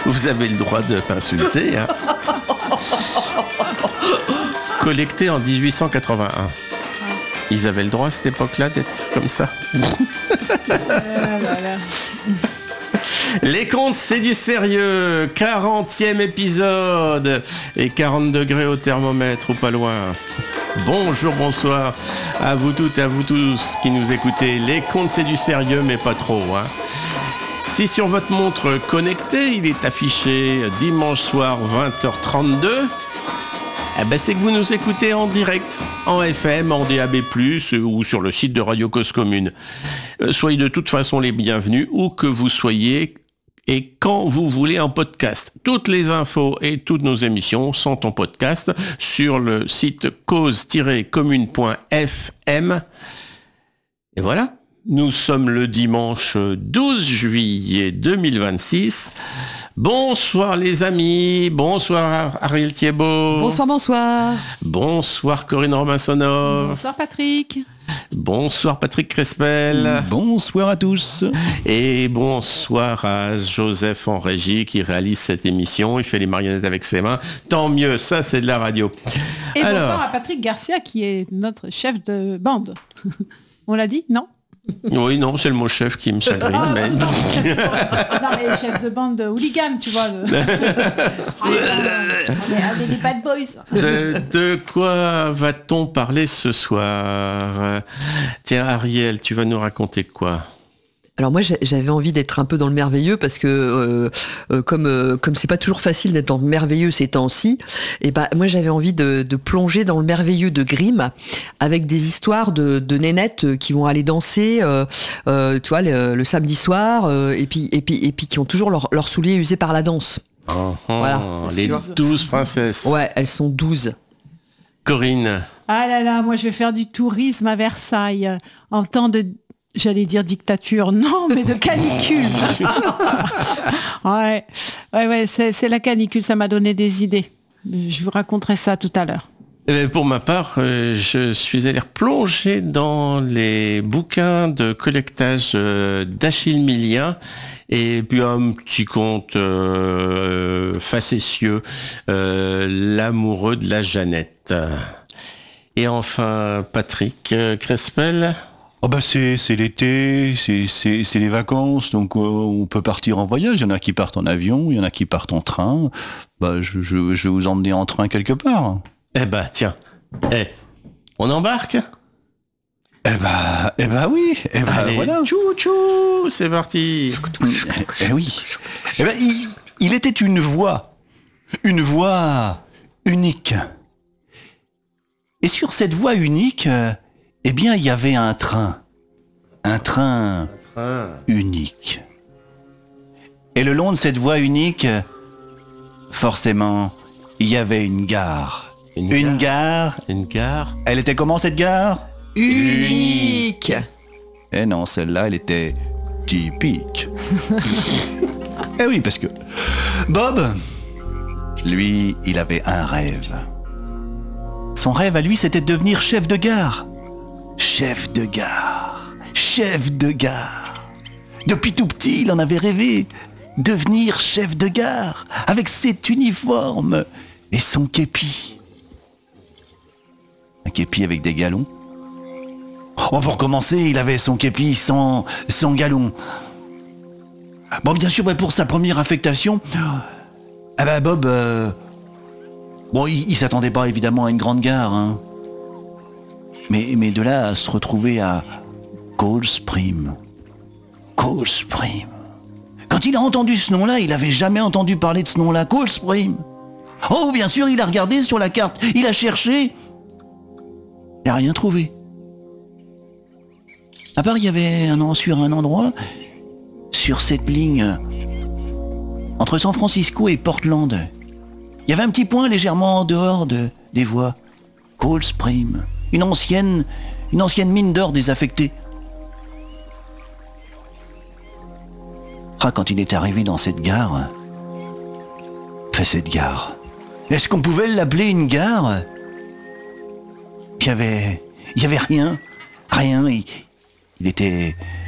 Vous avez le droit de m'insulter. Hein. Collecté en 1881. Ils avaient le droit à cette époque-là d'être comme ça. Les contes, c'est du sérieux. 40e épisode. Et 40 degrés au thermomètre ou pas loin. Bonjour, bonsoir à vous toutes et à vous tous qui nous écoutez. Les contes, c'est du sérieux, mais pas trop. Hein. Si sur votre montre connectée, il est affiché dimanche soir 20h32, eh ben c'est que vous nous écoutez en direct, en FM, en DAB+, ou sur le site de Radio Cause Commune. Soyez de toute façon les bienvenus, où que vous soyez et quand vous voulez en podcast. Toutes les infos et toutes nos émissions sont en podcast sur le site cause-commune.fm. Et voilà, nous sommes le dimanche 12 juillet 2026. Bonsoir les amis, bonsoir Ariel Thiebaud. Bonsoir, bonsoir. Bonsoir Corinne Romain-Sonov. Bonsoir Patrick. Bonsoir Patrick Crespel. Bonsoir à tous. Et bonsoir à Joseph en régie qui réalise cette émission. Il fait les marionnettes avec ses mains. Tant mieux, ça c'est de la radio. Et bonsoir à Patrick Garcia qui est notre chef de bande. On l'a dit, non ? Oui, non, c'est le mot chef qui me chagrine. Mais... non, mais chef de bande de hooligan, tu vois. Des bad boys. De quoi va-t-on parler ce soir ? Tiens, Ariel, tu vas nous raconter quoi ? Alors moi j'avais envie d'être un peu dans le merveilleux parce que comme c'est pas toujours facile d'être dans le merveilleux ces temps-ci, et moi j'avais envie de plonger dans le merveilleux de Grimm avec des histoires de nénettes qui vont aller danser tu vois le samedi soir et puis qui ont toujours leurs souliers usés par la danse. Voilà, les 12 princesses. Ouais, elles sont 12. Corinne. Ah là là, moi je vais faire du tourisme à Versailles en temps de... J'allais dire dictature, non, mais de canicule. ouais, c'est la canicule, ça m'a donné des idées. Je vous raconterai ça tout à l'heure. Pour ma part, je suis allé replonger dans les bouquins de collectage d'Achille Millien et puis un petit conte facétieux, L'amoureux de la Jeannette. Et enfin, Patrick Crespel. Oh c'est l'été, c'est les vacances, donc on peut partir en voyage. Il y en a qui partent en avion, il y en a qui partent en train. Je vais vous emmener en train quelque part. Tiens, on embarque ? Oui, allez, voilà. Tchou, c'est parti. Oui. Il était une voix unique. Et sur cette voie unique, il y avait un train unique. Et le long de cette voie unique, forcément, il y avait une gare. Une gare. Elle était comment cette gare ? Unique. Eh non, celle-là, elle était typique. Eh oui, parce que Bob, lui, il avait un rêve. Son rêve à lui, c'était de devenir chef de gare. Chef de gare. Depuis tout petit, il en avait rêvé. Devenir chef de gare, avec cet uniforme et son képi. Un képi avec des galons. Pour commencer, il avait son képi sans galons. Bien sûr, pour sa première affectation, Bob... il s'attendait pas évidemment à une grande gare, hein. Mais de là à se retrouver à Cold Spring. Quand il a entendu ce nom-là, il n'avait jamais entendu parler de ce nom-là, Cold Spring. Oh, bien sûr, il a regardé sur la carte, il a cherché. Il n'a rien trouvé. À part, il y avait sur un endroit, sur cette ligne, entre San Francisco et Portland, il y avait un petit point légèrement en dehors des voies. Cold Spring. Une ancienne mine d'or désaffectée. Quand il est arrivé dans cette gare... Est-ce qu'on pouvait l'appeler une gare ? Il y avait rien. Il était